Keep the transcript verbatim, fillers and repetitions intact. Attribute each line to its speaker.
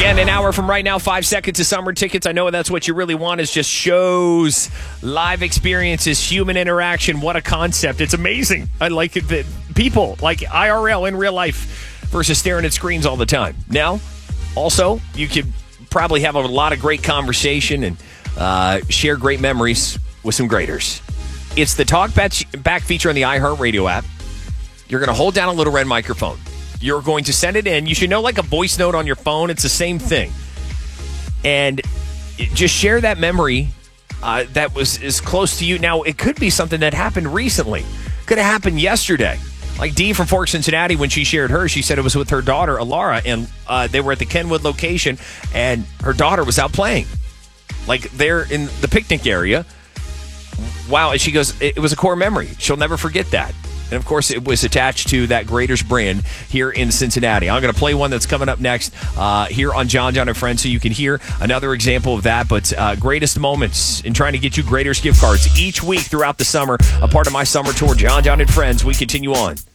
Speaker 1: And an hour from right now, five seconds to summer tickets. I know that's what you really want, is just shows, live experiences, human interaction. What a concept. It's amazing. I like it that people, like I R L in real life versus staring at screens all the time. Now, also, you could probably have a lot of great conversation and uh, share great memories with some graders. It's the Talk Back feature on the iHeartRadio app. You're going to hold down a little red microphone. You're going to send it in. You should know, like a voice note on your phone. It's the same thing. And just share that memory uh, that was as close to you. Now, it could be something that happened recently. Could have happened yesterday. Like Dee from Fork Cincinnati, when she shared hers, she said it was with her daughter, Alara, and uh, they were at the Kenwood location, and her daughter was out playing. Like, they're in the picnic area. Wow. And she goes, it was a core memory. She'll never forget that. And, of course, it was attached to that Graders brand here in Cincinnati. I'm going to play one that's coming up next uh, here on John, John and Friends, so you can hear another example of that. But uh, greatest moments in trying to get you Graders gift cards each week throughout the summer, a part of my summer tour, John, John and Friends. We continue on.